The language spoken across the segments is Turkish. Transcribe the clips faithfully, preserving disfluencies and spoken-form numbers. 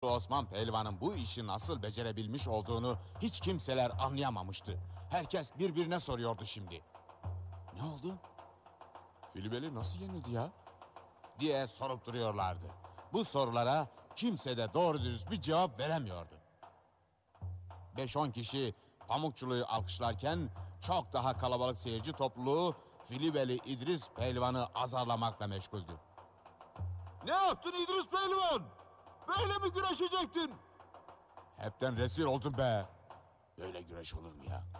Osman Pehlivan'ın bu işi nasıl becerebilmiş olduğunu hiç kimseler anlayamamıştı. Herkes birbirine soruyordu şimdi. Ne oldu? Filibeli nasıl yenildi ya? Diye sorup duruyorlardı. Bu sorulara kimse de doğru dürüst bir cevap veremiyordu. Beş on kişi Pamukçulu'yu alkışlarken çok daha kalabalık seyirci topluluğu Filibeli İdris Pehlivan'ı azarlamakla meşguldü. Ne yaptın İdris Pehlivan? Böyle mi güreşecektin? Hepten rezil oldum be. Böyle güreş olur mu ya?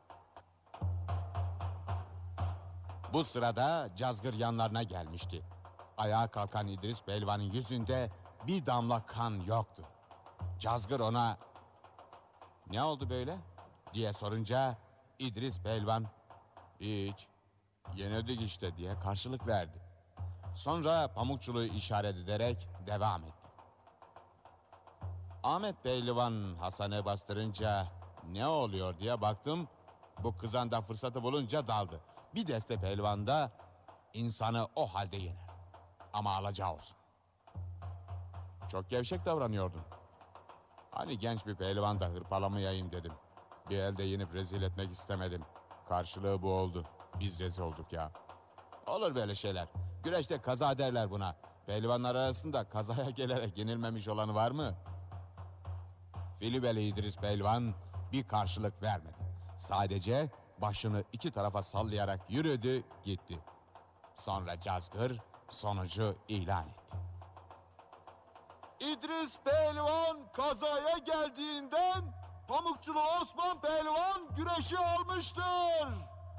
Bu sırada Cazgır yanlarına gelmişti. Ayağa kalkan İdris Pehlivan'ın yüzünde bir damla kan yoktu. Cazgır ona "Ne oldu böyle?" diye sorunca İdris Pehlivan "Hiç, yenildik işte" diye karşılık verdi. Sonra Pamukçulu'yu işaret ederek devam etti. Ahmet Pehlivan Hasan'ı bastırınca "Ne oluyor?" diye baktım. Bu kızan da fırsatı bulunca daldı. Bir deste pehlivan da insanı o halde yener. Ama alacağı olsun. Çok gevşek davranıyordun. Hani genç bir pehlivan da hırpalamayayım dedim. Bir elde yenip rezil etmek istemedim. Karşılığı bu oldu. Biz rezil olduk ya. Olur böyle şeyler. Güreşte kaza derler buna. Pehlivanlar arasında kazaya gelerek yenilmemiş olanı var mı? Filibeli İdris Pehlivan bir karşılık vermedi. Sadece başını iki tarafa sallayarak yürüdü gitti. Sonra Cazgır sonucu ilan etti. İdris Pehlivan kazaya geldiğinden Pamukçulu Osman Pehlivan güreşi almıştır.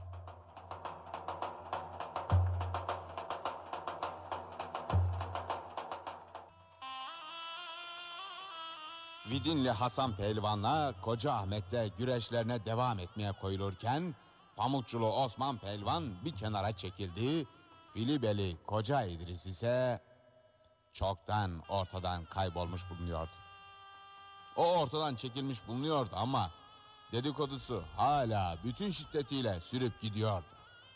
Vidinli Hasan Pehlivan'la Koca Ahmet'te güreşlerine devam etmeye koyulurken Pamukçulu Osman Pehlivan bir kenara çekildi. Filibeli Koca İdris ise çoktan ortadan kaybolmuş bulunuyordu. O ortadan çekilmiş bulunuyordu ama dedikodusu hala bütün şiddetiyle sürüp gidiyordu.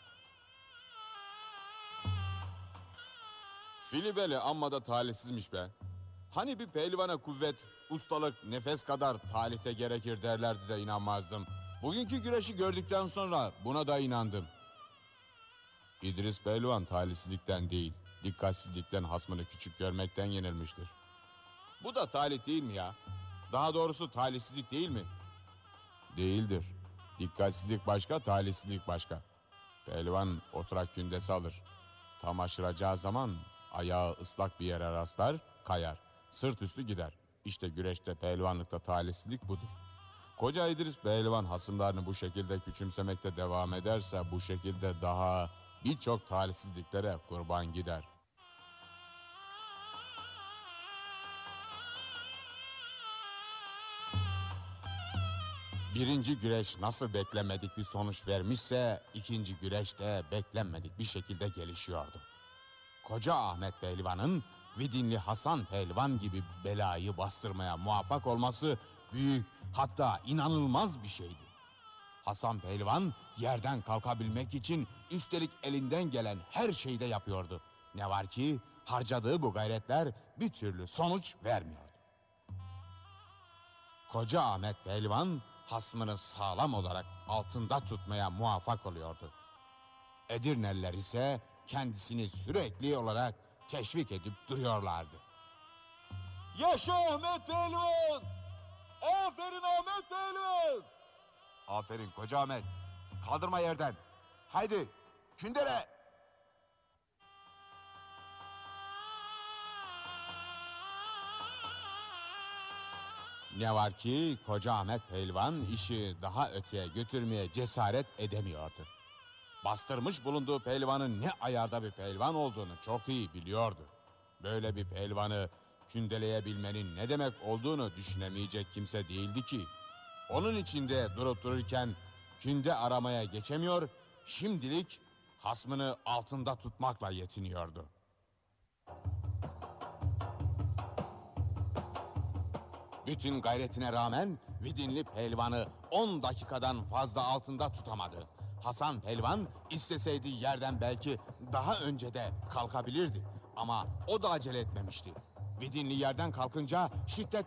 Filibeli amma da talihsizmiş be. Hani bir pehlivana kuvvet, ustalık, nefes kadar talihte gerekir derlerdi de inanmazdım. Bugünkü güreşi gördükten sonra buna da inandım. İdris Pehlivan talihsizlikten değil, dikkatsizlikten hasmını küçük görmekten yenilmiştir. Bu da talih değil mi ya? Daha doğrusu talihsizlik değil mi? Değildir. Dikkatsizlik başka, talihsizlik başka. Pehlivan oturak kündesi alır. Tam aşıracağı zaman ayağı ıslak bir yere rastlar, kayar. Sırt üstü gider. İşte güreşte, pehlivanlıkta talihsizlik budur. Koca İdris Pehlivan hasımlarını bu şekilde küçümsemekte devam ederse bu şekilde daha birçok talihsizliklere kurban gider. Birinci güreş nasıl beklenmedik bir sonuç vermişse ikinci güreş de beklenmedik bir şekilde gelişiyordu. Koca Ahmet Pehlivan'ın Vidinli Hasan Pehlivan gibi belayı bastırmaya muvaffak olması büyük, hatta inanılmaz bir şeydi. Hasan Pehlivan yerden kalkabilmek için üstelik elinden gelen her şeyi de yapıyordu. Ne var ki harcadığı bu gayretler bir türlü sonuç vermiyordu. Koca Ahmet Pehlivan hasmını sağlam olarak altında tutmaya muvaffak oluyordu. Edirneliler ise kendisini sürekli olarak teşvik edip duruyorlardı. Yaşa Ahmet Pehlivan! Aferin Ahmet Pehlivan! Aferin Koca Ahmet. Kaldırma yerden. Haydi kündele! Ne var ki Koca Ahmet Pehlivan işi daha öteye götürmeye cesaret edemiyordu. Bastırmış bulunduğu pehlivanın ne ayarda bir pehlivan olduğunu çok iyi biliyordu. Böyle bir pehlivanı kündeleyebilmenin ne demek olduğunu düşünemeyecek kimse değildi ki. Onun içinde durup dururken künde aramaya geçemiyor, şimdilik hasmını altında tutmakla yetiniyordu. Bütün gayretine rağmen Vidinli Pehlivan'ı on dakikadan fazla altında tutamadı. Hasan Pehlivan isteseydi yerden belki daha önce de kalkabilirdi. Ama o da acele etmemişti. Vidinli yerden kalkınca şiddet